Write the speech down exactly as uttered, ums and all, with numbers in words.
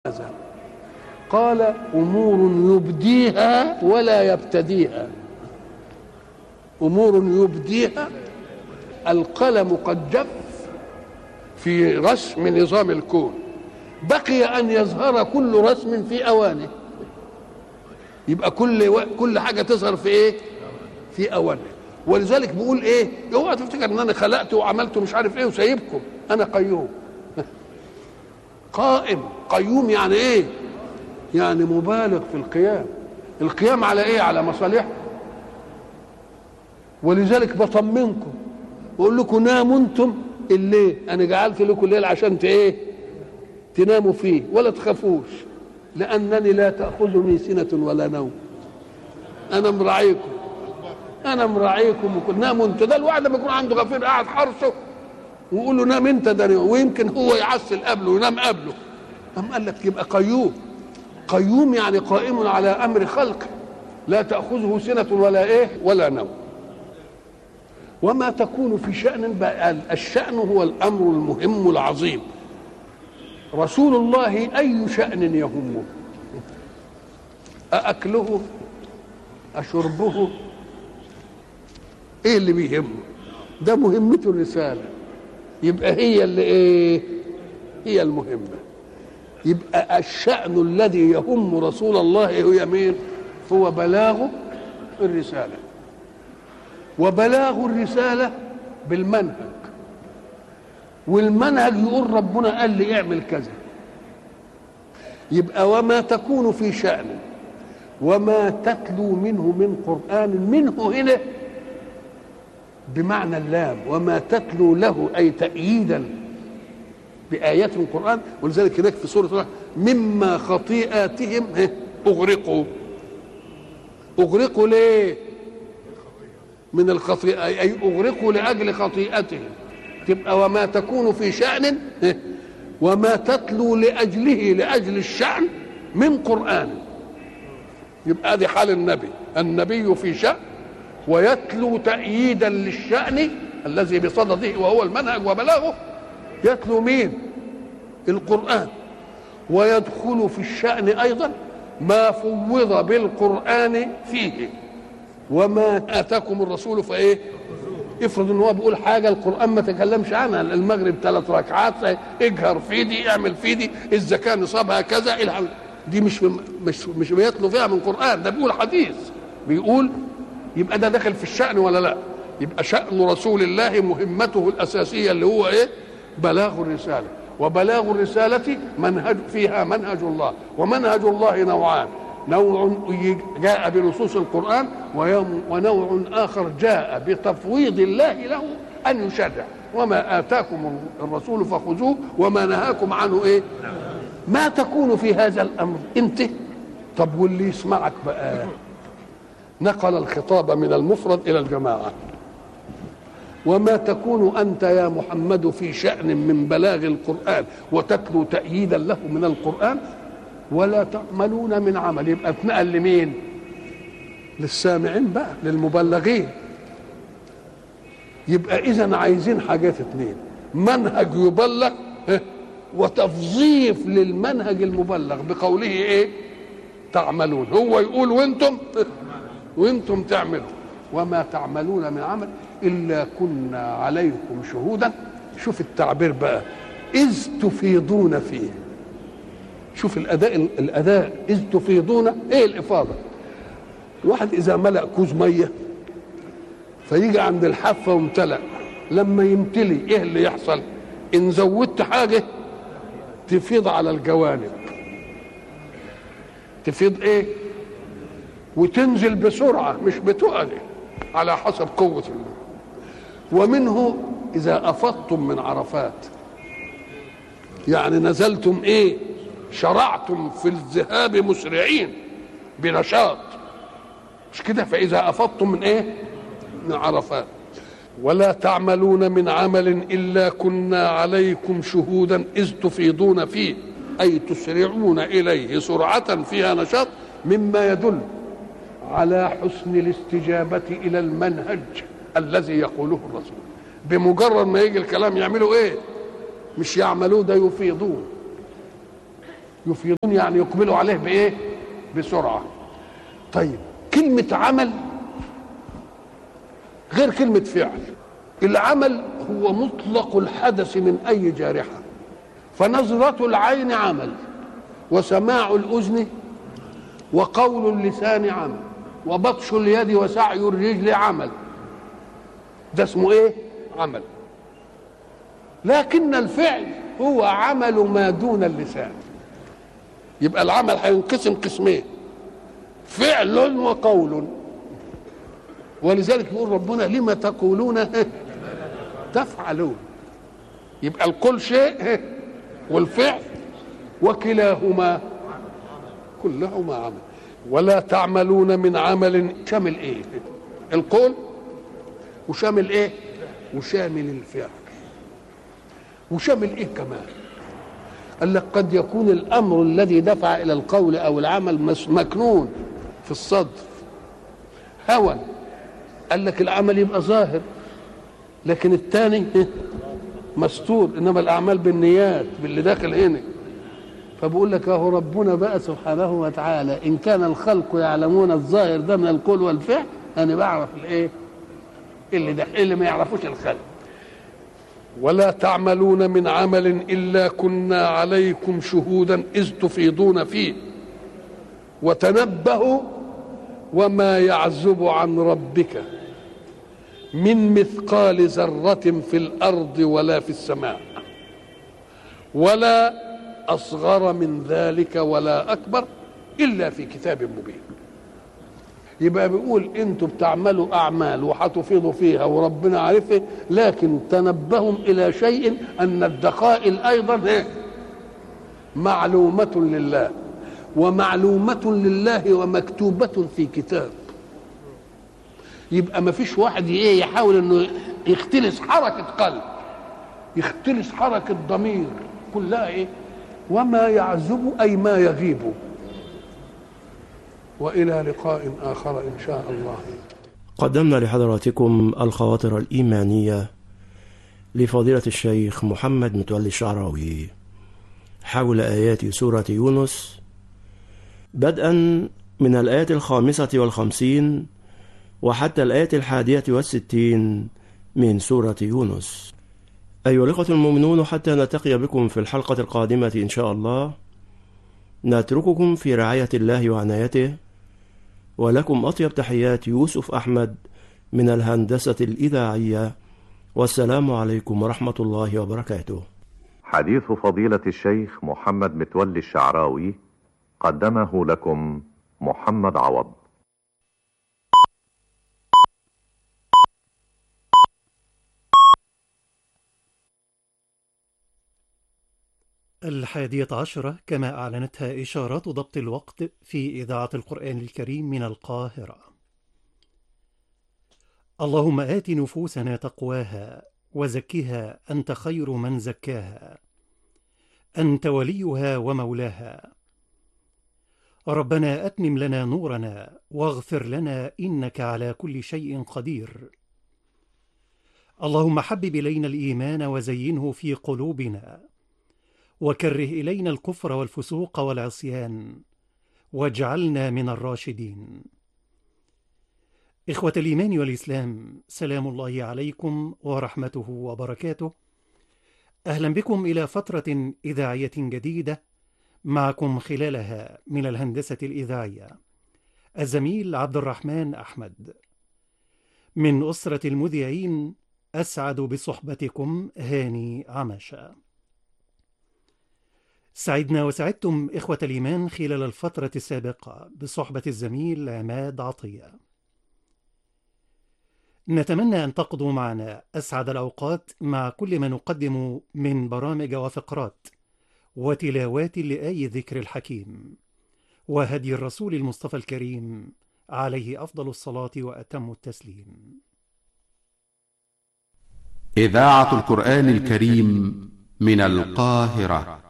كذا. قال أمور يبديها ولا يبتديها. أمور يبديها، القلم قد جف في رسم نظام الكون، بقي أن يظهر كل رسم في أوانه. يبقى كل و... كل حاجة تظهر في إيه؟ في أوانه. ولذلك بيقول إيه؟ اوعى تفتكر إن أنا خلقت وعملت مش عارف إيه وسايبكم، أنا قيوم. قائم. قيوم يعني إيه؟ يعني مبالغ في القيام. القيام على إيه؟ على مصالحكم. ولذلك بطمنكم واقول لكم ناموا انتم الليل، انا جعلت لكم الليل عشان ايه؟ تناموا فيه ولا تخافوش، لانني لا تاخذني سنه ولا نوم. انا مراعيكم، انا مراعيكم وكل ناموا انتم. ده الواحد لما يكون عنده غفير قاعد حرسه ويقول له نام انت، ده ويمكن هو يعسل قبله وينام قبله. أم قال لك يبقى قيوم. قيوم يعني قائم على امر خلقه، لا تاخذه سنه ولا ايه؟ ولا نوم. وما تكون في شأن، الشأن هو الأمر المهم العظيم. رسول الله أي شأن يهمه؟ أأكله؟ أشربه؟ إيه اللي بيهمه؟ ده مهمته الرسالة، يبقى هي اللي إيه؟ هي المهمة. يبقى الشأن الذي يهم رسول الله هو مين؟ هو بلاغ الرسالة. وبلاغ الرسالة بالمنهج، والمنهج يقول ربنا قال لي اعمل كذا. يبقى وما تكون في شأن وما تتلو منه من قرآن، منه هنا بمعنى اللام، وما تتلو له أي تأييدا بآيات القرآن. ولذلك هناك في سورة مما خطيئاتهم أغرقوا. أغرقوا ليه؟ من الخطيئة، أي أغرقوا لأجل خطيئتهم. تبقى وما تكون في شأن وما تتلو لأجله، لأجل الشأن من قرآن. يبقى دي حال النبي، النبي في شأن ويتلو تأييدا للشأن الذي بصدده وهو المنهج وبلاغه. يتلو مين؟ القرآن. ويدخل في الشأن أيضا ما فوض بالقرآن فيه. وما آتاكم الرسول فايه؟ افرض ان هو بيقول حاجه القران ما تكلمش عنها، المغرب ثلاث ركعات اجهر في دي، اعمل في دي، الزكاه نصابها كذا، دي مش مش مش بيتلو فيها من قران، ده بيقول حديث بيقول. يبقى ده داخل في الشأن ولا لا؟ يبقى شأن رسول الله مهمته الاساسيه اللي هو ايه؟ بلاغ الرساله. وبلاغ الرساله منهج، فيها منهج الله، ومنهج الله نوعان، نوع جاء بنصوص القرآن، ونوع آخر جاء بتفويض الله له أن يشرع. وما آتاكم الرسول فخذوه وما نهاكم عنه إيه؟ ما تكون في هذا الأمر أنت. طب واللي يسمعك بقى؟ نقل الخطاب من المفرد إلى الجماعة. وما تكون أنت يا محمد في شأن من بلاغ القرآن وتتلو تأييدا له من القرآن ولا تعملون من عمل. يبقى اتنقل لمين؟ للسامعين بقى، للمبلغين. يبقى اذا عايزين حاجات اتنين: منهج يبلغ وتفظيف للمنهج المبلغ بقوله ايه؟ تعملون. هو يقول وانتم وانتم تعملوا. وما تعملون من عمل الا كنا عليكم شهودا. شوف التعبير بقى، اذ تفيضون فيه. شوف الاداء، الاداء اذ تفيضون. ايه الافاضه؟ الواحد اذا ملأ كوز ميه فيجي عند الحافه وامتلأ، لما يمتلي ايه اللي يحصل؟ ان زودت حاجه تفيض على الجوانب، تفيض ايه؟ وتنزل بسرعه مش بتقل، على حسب قوه الله. ومنه اذا افضتم من عرفات، يعني نزلتم ايه؟ شرعتم في الذهاب مسرعين بنشاط، مش كده؟ فإذا أفضتم من إيه؟ من عرفات. ولا تعملون من عمل إلا كنا عليكم شهودا إذ تفيضون فيه، أي تسرعون إليه سرعة فيها نشاط، مما يدل على حسن الاستجابة إلى المنهج الذي يقوله الرسول. بمجرد ما يجي الكلام يعملوا إيه؟ مش يعملوا، ده يفيضون. يفيضون يعني يقبلوا عليه بايه؟ بسرعه. طيب كلمه عمل غير كلمه فعل. العمل هو مطلق الحدث من اي جارحه، فنظره العين عمل، وسماع الاذن، وقول اللسان عمل، وبطش اليد وسعي الرجل عمل. ده اسمه ايه؟ عمل. لكن الفعل هو عمل ما دون اللسان. يبقى العمل هينقسم قسمين، فعل وقول. ولذلك يقول ربنا لما تقولون تفعلون. يبقى القول شيء والفعل وكلاهما كلهما عمل. ولا تعملون من عمل شامل ايه؟ القول وشامل ايه؟ وشامل الفعل وشامل ايه كمان؟ قال لك قد يكون الامر الذي دفع الى القول او العمل مكنون في الصدر هوى، قال لك العمل يبقى ظاهر، لكن الثاني مستور، انما الاعمال بالنيات باللي داخل هنا. فبقول لك اهو ربنا بقى سبحانه وتعالى ان كان الخلق يعلمون الظاهر ده من القول والفعل، انا بعرف الايه اللي ده اللي ما يعرفوش الخلق. ولا تعملون من عمل الا كنا عليكم شهودا اذ تفيضون فيه وتنبهوا وما يعزب عن ربك من مثقال ذرة في الأرض ولا في السماء ولا أصغر من ذلك ولا أكبر إلا في كتاب مبين. يبقى بيقول انتوا بتعملوا أعمال وهتفيضوا فيها وربنا عارفه، لكن تنبهوا إلى شيء أن الدقائق أيضا معلومة لله، ومعلومة لله ومكتوبة في كتاب. يبقى ما فيش واحد ايه يحاول انه يختلس حركة قلب، يختلس حركة ضمير، كلها ايه؟ وما يعزب اي ما يغيب. والى لقاء اخر ان شاء الله. قدمنا لحضراتكم الخواطر الإيمانية لفضيلة الشيخ محمد متولي الشعراوي حول آيات سورة يونس، بدءا من الآية الخامسة والخمسين وحتى الآية الحادية والستين من سورة يونس. أيها الإخوة المؤمنون، حتى نلتقي بكم في الحلقة القادمة إن شاء الله، نترككم في رعاية الله وعنايته، ولكم أطيب تحيات يوسف أحمد من الهندسة الإذاعية، والسلام عليكم ورحمة الله وبركاته. حديث فضيلة الشيخ محمد متولي الشعراوي قدمه لكم محمد عوض. الحادية عشرة كما أعلنتها إشارات ضبط الوقت في إذاعة القرآن الكريم من القاهرة. اللهم آت نفوسنا تقواها وزكها أنت خير من زكاها، أنت وليها ومولاها. ربنا أتمم لنا نورنا واغفر لنا إنك على كل شيء قدير. اللهم حبب إلينا الإيمان وزينه في قلوبنا، وكره إلينا الكفر والفسوق والعصيان، واجعلنا من الراشدين. إخوة الإيمان والإسلام، سلام الله عليكم ورحمته وبركاته. أهلا بكم إلى فترة إذاعية جديدة، معكم خلالها من الهندسة الإذاعية الزميل عبد الرحمن أحمد. من أسرة المذيعين أسعد بصحبتكم هاني عماشة. سعدنا وسعدتم إخوة الإيمان خلال الفترة السابقة بصحبة الزميل عماد عطية. نتمنى أن تقضوا معنا أسعد الأوقات مع كل ما نقدم من برامج وفقرات وتلاوات لآي ذكر الحكيم وهدي الرسول المصطفى الكريم عليه أفضل الصلاة وأتم التسليم. إذاعة القرآن الكريم من القاهرة.